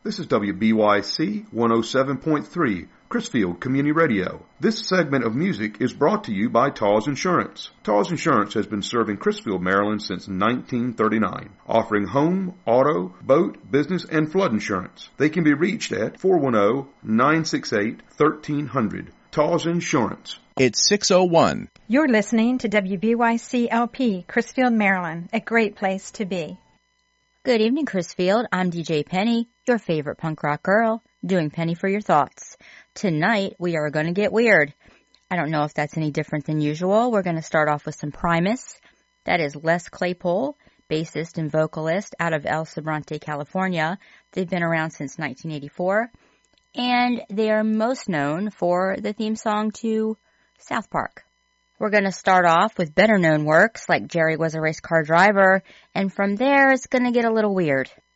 This is WBYC 107.3, Chrisfield Community Radio. This segment of music is brought to you by Taws Insurance. Taws Insurance has been serving Chrisfield, Maryland since 1939, offering home, auto, boat, business, and flood insurance. They can be reached at 410-968-1300. Taws Insurance. It's 6:01. You're listening to WBYC LP, Chrisfield, Maryland, a great place to be. Good evening, Chrisfield. I'm DJ Penny, your favorite punk rock girl, doing Penny for your thoughts. Tonight, we are going to get weird. I don't know if that's any different than usual. We're going to start off with some Primus. That is Les Claypool, bassist and vocalist out of El Sobrante, California. They've been around since 1984, and they are most known for the theme song to South Park. We're going to start off with better-known works like Jerry Was a Race Car Driver, and from there it's going to get a little weird.